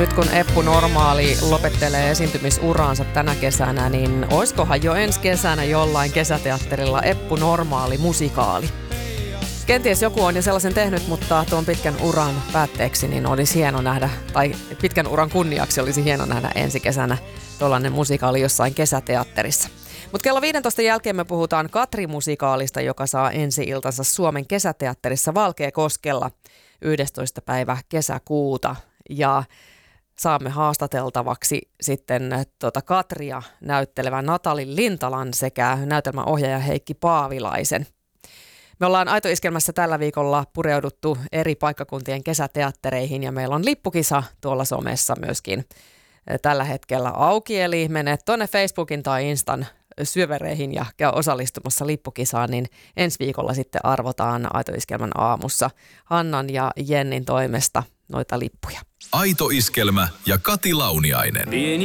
Nyt kun Eppu Normaali lopettelee esiintymisuraansa tänä kesänä, niin oiskohan jo ensi kesänä jollain kesäteatterilla Eppu Normaali musikaali? Kenties joku on jo sellaisen tehnyt, mutta tuon pitkän uran päätteeksi niin olisi hieno nähdä, tai pitkän uran kunniaksi olisi hieno nähdä ensi kesänä tuollainen musikaali jossain kesäteatterissa. Mutta kello 15 jälkeen me puhutaan Katri-musikaalista, joka saa ensi-iltansa Suomen kesäteatterissa Valkeakoskella 11. päivä kesäkuuta. Ja saamme haastateltavaksi sitten Katria näyttelevän Natali Lintalan sekä näytelmäohjaaja Heikki Paavilaisen. Me ollaan Aito-iskelmässä tällä viikolla pureuduttu eri paikkakuntien kesäteattereihin ja meillä on lippukisa tuolla somessa myöskin tällä hetkellä auki. Eli mene tuonne Facebookin tai Instan syövereihin ja käy osallistumassa lippukisaan, niin ensi viikolla sitten arvotaan Aito-iskelmän aamussa Hannan ja Jennin toimesta noita lippuja. Aito-iskelmä ja Kati Launiainen.